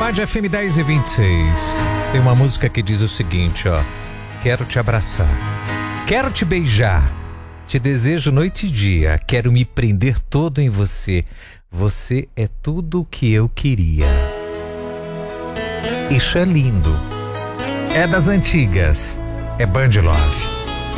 Band FM 10h26. Tem uma música que diz o seguinte, ó. Quero te abraçar, quero te beijar, te desejo noite e dia, quero me prender todo em você. Você é tudo o que eu queria. Isso é lindo. É das antigas. É Band Love.